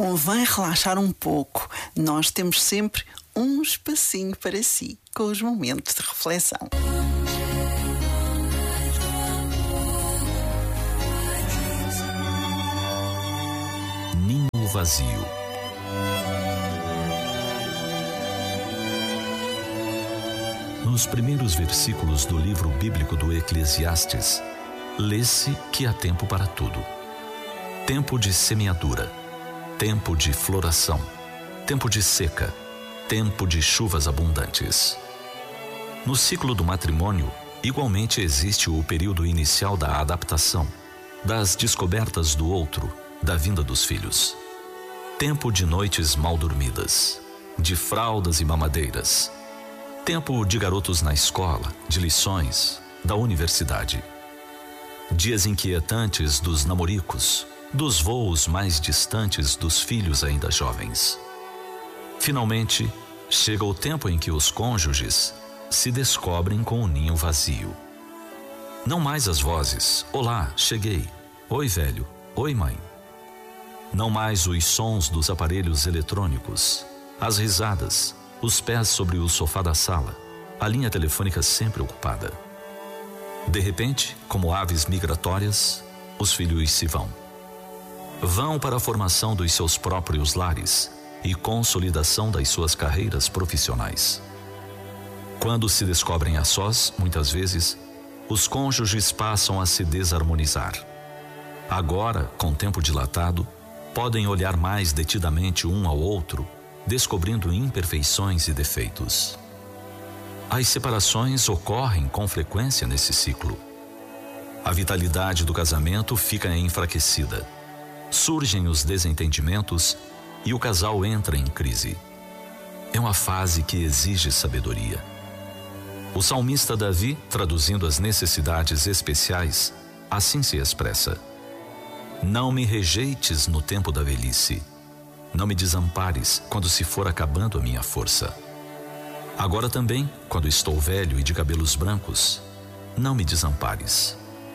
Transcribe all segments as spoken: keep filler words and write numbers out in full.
convém relaxar um pouco. Nós temos sempre um espacinho para si, com os momentos de reflexão. Ninho vazio. Nos primeiros versículos do livro bíblico do Eclesiastes, lê-se que há tempo para tudo. Tempo de semeadura, tempo de floração, tempo de seca, tempo de chuvas abundantes. No ciclo do matrimônio, igualmente existe o período inicial da adaptação, das descobertas do outro, da vinda dos filhos. Tempo de noites mal dormidas, de fraldas e mamadeiras. Tempo de garotos na escola, de lições, da universidade. Dias inquietantes dos namoricos, dos voos mais distantes dos filhos ainda jovens. Finalmente, chega o tempo em que os cônjuges se descobrem com o ninho vazio. Não mais as vozes, olá, cheguei, oi velho, oi mãe. Não mais os sons dos aparelhos eletrônicos, as risadas, os pés sobre o sofá da sala, a linha telefônica sempre ocupada. De repente, como aves migratórias, os filhos se vão. Vão para a formação dos seus próprios lares e consolidação das suas carreiras profissionais. Quando se descobrem a sós, muitas vezes, os cônjuges passam a se desarmonizar. Agora, com tempo dilatado, podem olhar mais detidamente um ao outro, descobrindo imperfeições e defeitos. As separações ocorrem com frequência nesse ciclo. A vitalidade do casamento fica enfraquecida. Surgem os desentendimentos e o casal entra em crise. É uma fase que exige sabedoria. O salmista Davi, traduzindo as necessidades especiais, assim se expressa: não me rejeites no tempo da velhice. Não me desampares quando se for acabando a minha força. Agora também, quando estou velho e de cabelos brancos, não me desampares.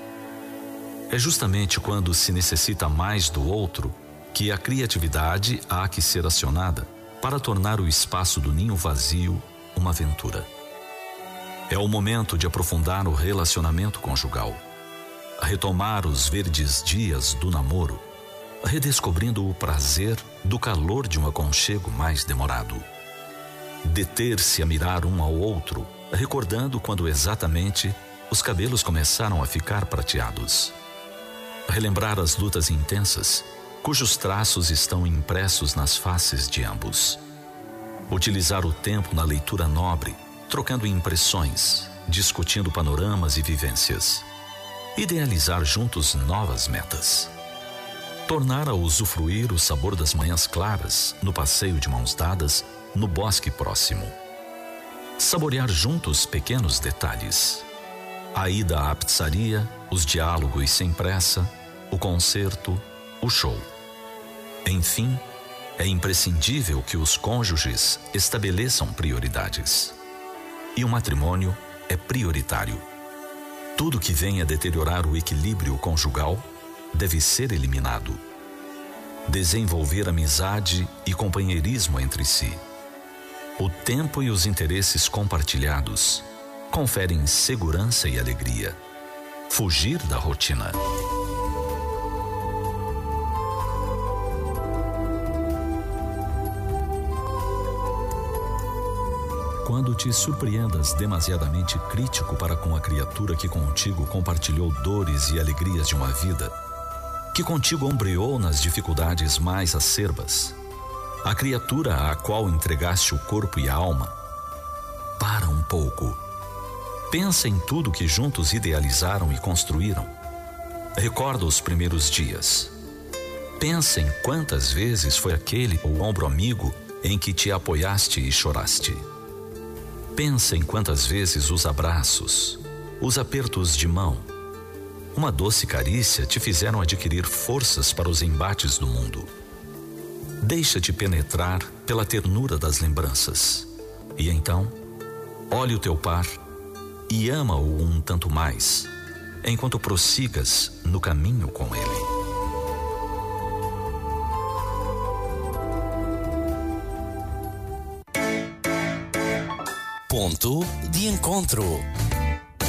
É justamente quando se necessita mais do outro que a criatividade há que ser acionada para tornar o espaço do ninho vazio uma aventura. É o momento de aprofundar o relacionamento conjugal, retomar os verdes dias do namoro, redescobrindo o prazer do calor de um aconchego mais demorado. Deter-se a mirar um ao outro, recordando quando exatamente os cabelos começaram a ficar prateados. Relembrar as lutas intensas, cujos traços estão impressos nas faces de ambos. Utilizar o tempo na leitura nobre, trocando impressões, discutindo panoramas e vivências. Idealizar juntos novas metas. Tornar a usufruir o sabor das manhãs claras, no passeio de mãos dadas, no bosque próximo. Saborear juntos pequenos detalhes. A ida à pizzaria, os diálogos sem pressa, o concerto, o show. Enfim, é imprescindível que os cônjuges estabeleçam prioridades. E o matrimônio é prioritário. Tudo que venha deteriorar o equilíbrio conjugal deve ser eliminado. Desenvolver amizade e companheirismo entre si. O tempo e os interesses compartilhados conferem segurança e alegria. Fugir da rotina. Quando te surpreendas demasiadamente crítico para com a criatura que contigo compartilhou dores e alegrias de uma vida, que contigo ombreou nas dificuldades mais acerbas, a criatura à qual entregaste o corpo e a alma, para um pouco. Pensa em tudo que juntos idealizaram e construíram. Recorda os primeiros dias. Pensa em quantas vezes foi aquele o ombro amigo em que te apoiaste e choraste. Pensa em quantas vezes os abraços, os apertos de mão, uma doce carícia te fizeram adquirir forças para os embates do mundo. Deixa-te penetrar pela ternura das lembranças. E então, olhe o teu par e ama-o um tanto mais, enquanto prossigas no caminho com ele. Ponto de Encontro.